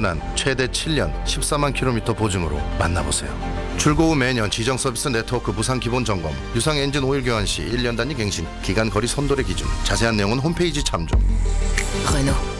흔한 최대 7년 14만 킬로미터 보증으로 만나보세요. 출고 후 매년 지정 서비스 네트워크 무상 기본 점검, 유상 엔진 오일 교환 시 1년 단위 갱신, 기간 거리 선도의 기준, 자세한 내용은 홈페이지 참조. Renault.